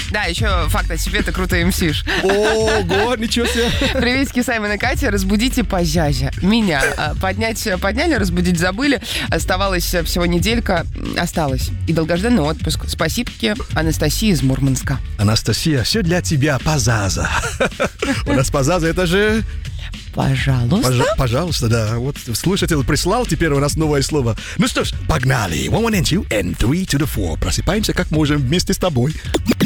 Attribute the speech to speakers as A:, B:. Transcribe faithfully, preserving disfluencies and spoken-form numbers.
A: Да, еще факт о себе, ты круто эмсишь.
B: Ого, ничего себе.
A: Приветики, Саймон и Катя. Разбудите позязя. Меня. А, Поднять подняли, разбудить забыли. Оставалась всего неделька. Осталось. И долгожданный отпуск. Спасибо, Анастасия из Мурманска.
B: Анастасия, все для тебя, пазаза. У нас пазаза, это же...
A: Пожалуйста.
B: Пожа- пожалуйста, да. Вот слушатель прислал, теперь у нас новое слово. Ну что ж, погнали. One, one, and two, and three to the four. Просыпаемся как можем вместе с тобой.